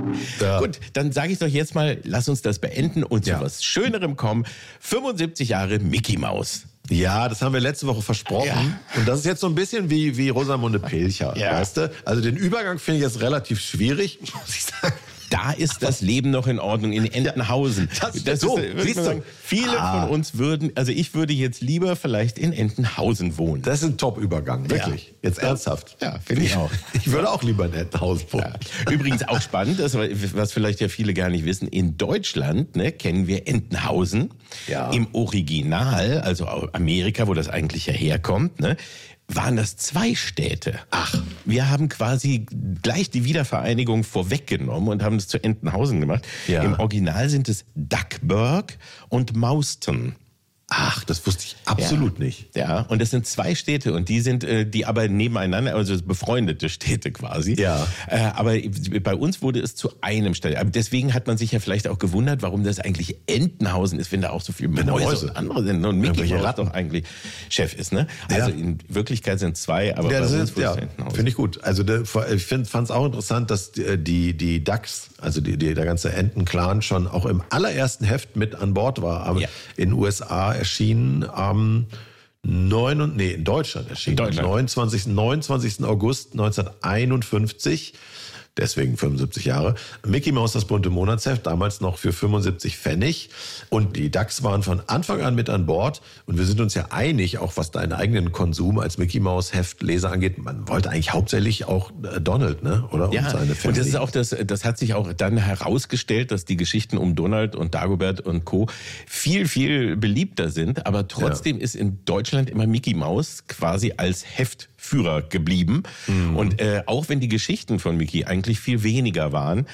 Ja. Gut, dann sage ich doch jetzt mal, lass uns das beenden und zu was Schönerem kommen. 75 Jahre Mickey Maus. Ja, das haben wir letzte Woche versprochen. Ja. Und das ist jetzt so ein bisschen wie Rosamunde Pilcher, Ja. weißt du? Also den Übergang finde ich jetzt relativ schwierig, muss ich sagen. Da ist das Leben noch in Ordnung, in Entenhausen. Das so, würde ich siehst mal du? sagen, viele von uns würden, also ich würde jetzt lieber vielleicht in Entenhausen wohnen. Das ist ein Top-Übergang, wirklich. Jetzt ernsthaft. Ja, finde ich auch. Ich würde auch lieber in Entenhausen wohnen. Ja. Übrigens auch spannend, das, was vielleicht ja viele gar nicht wissen, in Deutschland kennen wir Entenhausen. Ja. Im Original, also Amerika, wo das eigentlich ja herkommt, waren das 2 Städte. Ach, wir haben quasi gleich die Wiedervereinigung vorweggenommen und haben es zu Entenhausen gemacht. Ja. Im Original sind es Duckburg und Mauston. Ach, das wusste ich absolut nicht. Ja, und das sind 2 Städte und die sind, die aber nebeneinander, also befreundete Städte quasi. Ja. Aber bei uns wurde es zu einem Stadt. Aber deswegen hat man sich ja vielleicht auch gewundert, warum das eigentlich Entenhausen ist, wenn da auch so viele Mäuse und andere sind. Und Mickey Maus doch eigentlich Chef ist, ne? Also in Wirklichkeit sind 2, aber Ja, bei das uns ist, wurde es ja, Entenhausen. finde ich gut. Also ich fand es auch interessant, dass die Ducks, also der ganze Enten-Clan schon auch im allerersten Heft mit an Bord war. Aber in den USA erschienen in Deutschland erschienen. In Deutschland. 29. August 1951. Deswegen 75 Jahre. Mickey Maus, das bunte Monatsheft, damals noch für 75 Pfennig. Und die Ducks waren von Anfang an mit an Bord. Und wir sind uns ja einig, auch was deinen eigenen Konsum als Mickey Maus Heftleser angeht. Man wollte eigentlich hauptsächlich auch Donald, ne? Oder? Ja, und seine Family. und das ist auch das hat sich auch dann herausgestellt, dass die Geschichten um Donald und Dagobert und Co. viel, viel beliebter sind. Aber trotzdem ist in Deutschland immer Mickey Maus quasi als Heftführer geblieben. Und auch wenn die Geschichten von Mickey eigentlich viel weniger waren,